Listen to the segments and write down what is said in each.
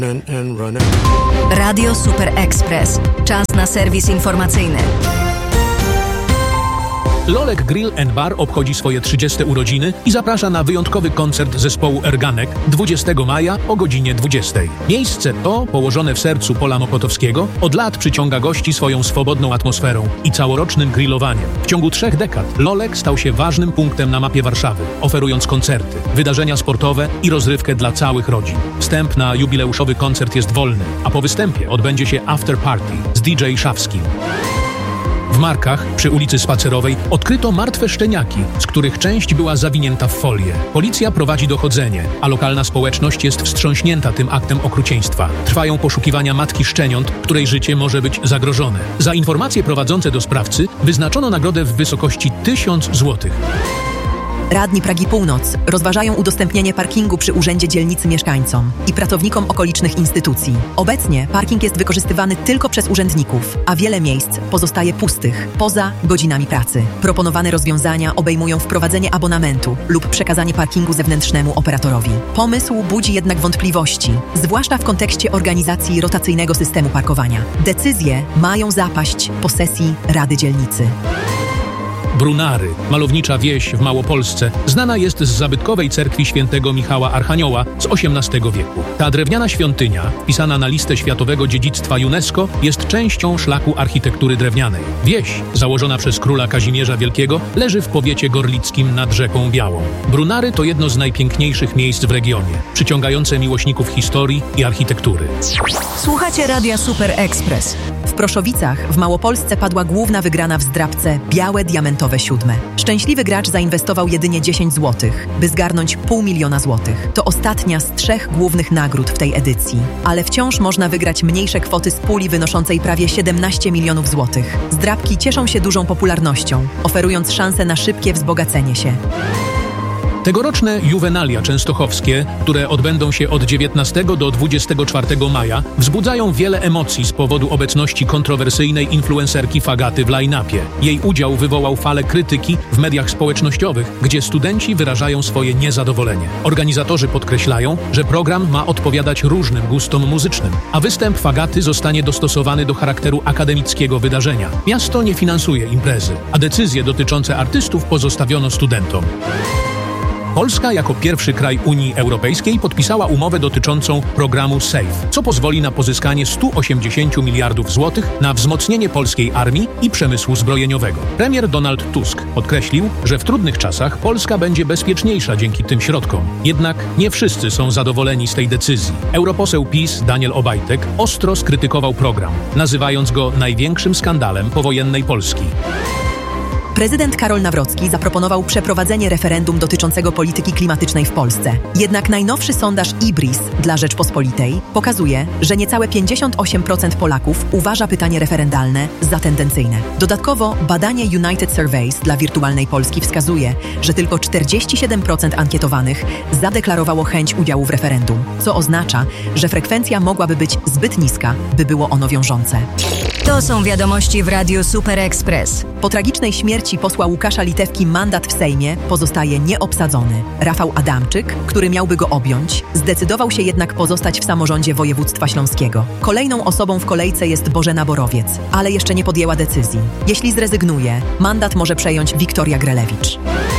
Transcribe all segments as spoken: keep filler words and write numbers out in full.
Radio Super Express. Czas na serwis informacyjny. Lolek Grill and Bar obchodzi swoje trzydzieste urodziny i zaprasza na wyjątkowy koncert zespołu Erganek dwudziestego maja o godzinie dwudziestej. Miejsce to, położone w sercu pola mokotowskiego, od lat przyciąga gości swoją swobodną atmosferą i całorocznym grillowaniem. W ciągu trzech dekad Lolek stał się ważnym punktem na mapie Warszawy, oferując koncerty, wydarzenia sportowe i rozrywkę dla całych rodzin. Wstęp na jubileuszowy koncert jest wolny, a po występie odbędzie się after party z D J Szafskim. W Markach, przy ulicy Spacerowej, odkryto martwe szczeniaki, z których część była zawinięta w folię. Policja prowadzi dochodzenie, a lokalna społeczność jest wstrząśnięta tym aktem okrucieństwa. Trwają poszukiwania matki szczeniąt, której życie może być zagrożone. Za informacje prowadzące do sprawcy wyznaczono nagrodę w wysokości tysiąc złotych. Radni Pragi Północ rozważają udostępnienie parkingu przy Urzędzie Dzielnicy mieszkańcom i pracownikom okolicznych instytucji. Obecnie parking jest wykorzystywany tylko przez urzędników, a wiele miejsc pozostaje pustych, poza godzinami pracy. Proponowane rozwiązania obejmują wprowadzenie abonamentu lub przekazanie parkingu zewnętrznemu operatorowi. Pomysł budzi jednak wątpliwości, zwłaszcza w kontekście organizacji rotacyjnego systemu parkowania. Decyzje mają zapaść po sesji Rady Dzielnicy. Brunary, malownicza wieś w Małopolsce, znana jest z zabytkowej cerkwi świętego Michała Archanioła z osiemnastego wieku. Ta drewniana świątynia, wpisana na listę Światowego Dziedzictwa UNESCO, jest częścią szlaku architektury drewnianej. Wieś, założona przez króla Kazimierza Wielkiego, leży w powiecie gorlickim nad rzeką Białą. Brunary to jedno z najpiękniejszych miejsc w regionie, przyciągające miłośników historii i architektury. Słuchacie Radia Super Express. W Proszowicach w Małopolsce padła główna wygrana w zdrabce Białe Diamentowe Siódme. Szczęśliwy gracz zainwestował jedynie dziesięć złotych, by zgarnąć pół miliona złotych. To ostatnia z trzech głównych nagród w tej edycji. Ale wciąż można wygrać mniejsze kwoty z puli wynoszącej prawie siedemnaście milionów złotych. Zdrabki cieszą się dużą popularnością, oferując szansę na szybkie wzbogacenie się. Tegoroczne juwenalia częstochowskie, które odbędą się od dziewiętnastego do dwudziestego czwartego maja, wzbudzają wiele emocji z powodu obecności kontrowersyjnej influencerki Fagaty w line-upie. Jej udział wywołał falę krytyki w mediach społecznościowych, gdzie studenci wyrażają swoje niezadowolenie. Organizatorzy podkreślają, że program ma odpowiadać różnym gustom muzycznym, a występ Fagaty zostanie dostosowany do charakteru akademickiego wydarzenia. Miasto nie finansuje imprezy, a decyzje dotyczące artystów pozostawiono studentom. Polska jako pierwszy kraj Unii Europejskiej podpisała umowę dotyczącą programu SAFE, co pozwoli na pozyskanie stu osiemdziesięciu miliardów złotych na wzmocnienie polskiej armii i przemysłu zbrojeniowego. Premier Donald Tusk podkreślił, że w trudnych czasach Polska będzie bezpieczniejsza dzięki tym środkom. Jednak nie wszyscy są zadowoleni z tej decyzji. Europoseł PiS Daniel Obajtek ostro skrytykował program, nazywając go największym skandalem powojennej Polski. Prezydent Karol Nawrocki zaproponował przeprowadzenie referendum dotyczącego polityki klimatycznej w Polsce. Jednak najnowszy sondaż IBRIS dla Rzeczpospolitej pokazuje, że niecałe pięćdziesiąt osiem procent Polaków uważa pytanie referendalne za tendencyjne. Dodatkowo badanie United Surveys dla Wirtualnej Polski wskazuje, że tylko czterdzieści siedem procent ankietowanych zadeklarowało chęć udziału w referendum, co oznacza, że frekwencja mogłaby być zbyt niska, by było ono wiążące. To są wiadomości w Radiu Super Express. Po tragicznej śmierci posła Łukasza Litewki mandat w Sejmie pozostaje nieobsadzony. Rafał Adamczyk, który miałby go objąć, zdecydował się jednak pozostać w samorządzie województwa śląskiego. Kolejną osobą w kolejce jest Bożena Borowiec, ale jeszcze nie podjęła decyzji. Jeśli zrezygnuje, mandat może przejąć Wiktoria Grelewicz.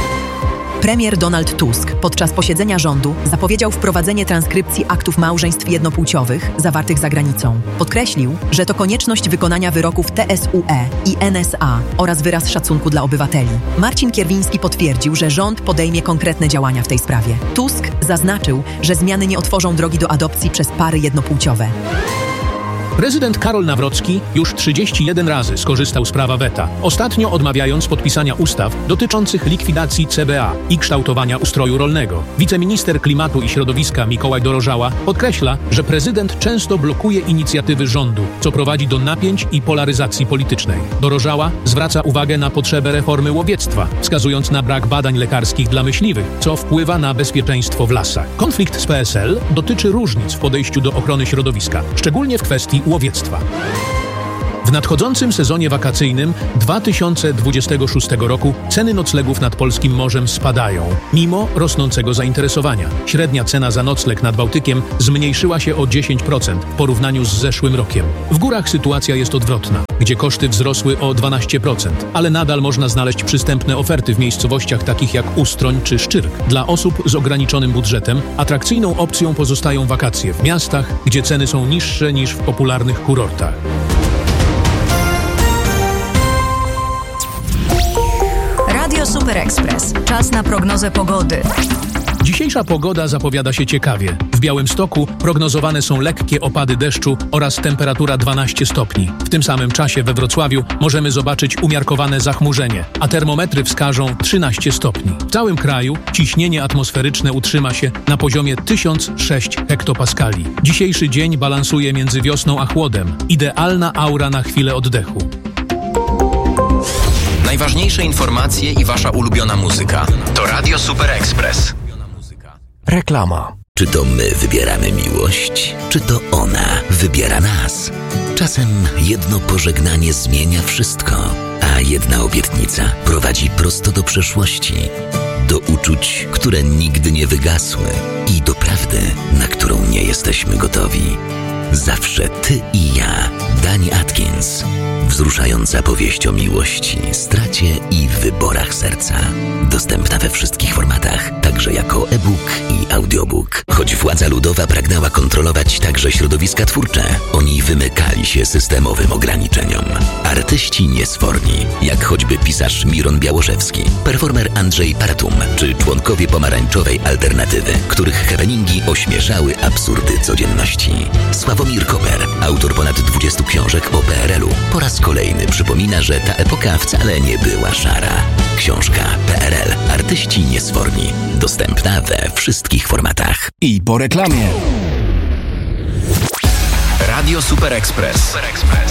Premier Donald Tusk podczas posiedzenia rządu zapowiedział wprowadzenie transkrypcji aktów małżeństw jednopłciowych zawartych za granicą. Podkreślił, że to konieczność wykonania wyroków T S U E i N S A oraz wyraz szacunku dla obywateli. Marcin Kierwiński potwierdził, że rząd podejmie konkretne działania w tej sprawie. Tusk zaznaczył, że zmiany nie otworzą drogi do adopcji przez pary jednopłciowe. Prezydent Karol Nawrocki już trzydzieści jeden razy skorzystał z prawa weta, ostatnio odmawiając podpisania ustaw dotyczących likwidacji C B A i kształtowania ustroju rolnego. Wiceminister Klimatu i Środowiska Mikołaj Dorożała podkreśla, że prezydent często blokuje inicjatywy rządu, co prowadzi do napięć i polaryzacji politycznej. Dorożała zwraca uwagę na potrzebę reformy łowiectwa, wskazując na brak badań lekarskich dla myśliwych, co wpływa na bezpieczeństwo w lasach. Konflikt z P S L dotyczy różnic w podejściu do ochrony środowiska, szczególnie w kwestii łowiectwa. W nadchodzącym sezonie wakacyjnym dwa tysiące dwudziestego szóstego roku ceny noclegów nad polskim morzem spadają, mimo rosnącego zainteresowania. Średnia cena za nocleg nad Bałtykiem zmniejszyła się o dziesięć procent w porównaniu z zeszłym rokiem. W górach sytuacja jest odwrotna, gdzie koszty wzrosły o dwanaście procent, ale nadal można znaleźć przystępne oferty w miejscowościach takich jak Ustroń czy Szczyrk. Dla osób z ograniczonym budżetem atrakcyjną opcją pozostają wakacje w miastach, gdzie ceny są niższe niż w popularnych kurortach. Radio Super Express. Czas na prognozę pogody. Dzisiejsza pogoda zapowiada się ciekawie. W Białymstoku prognozowane są lekkie opady deszczu oraz temperatura dwanaście stopni. W tym samym czasie we Wrocławiu możemy zobaczyć umiarkowane zachmurzenie, a termometry wskażą trzynaście stopni. W całym kraju ciśnienie atmosferyczne utrzyma się na poziomie tysiąc sześć hektopaskali. Dzisiejszy dzień balansuje między wiosną a chłodem. Idealna aura na chwilę oddechu. Najważniejsze informacje i wasza ulubiona muzyka. To Radio Super Express. Reklama. Czy to my wybieramy miłość, czy to ona wybiera nas? Czasem jedno pożegnanie zmienia wszystko, a jedna obietnica prowadzi prosto do przeszłości, do uczuć, które nigdy nie wygasły i do prawdy, na którą nie jesteśmy gotowi. Zawsze ty i ja. Dani Atkins. Wzruszająca powieść o miłości, stracie i wyborach serca. Dostępna we wszystkich formatach, także jako e-book i audiobook. Choć władza ludowa pragnęła kontrolować także środowiska twórcze, oni wymykali się systemowym ograniczeniom. Artyści niesforni, jak choćby pisarz Miron Białoszewski, performer Andrzej Paratum, czy członkowie pomarańczowej alternatywy, których happeningi ośmieszały absurdy codzienności. Sławomir Koper, autor ponad dwudziestu książek o P R L u, po raz kolejny przypomina, że ta epoka wcale nie była szara. Książka P R L. Artyści niesforni. Dostępna we wszystkich formatach. I po reklamie. Radio Super Express. Super Express.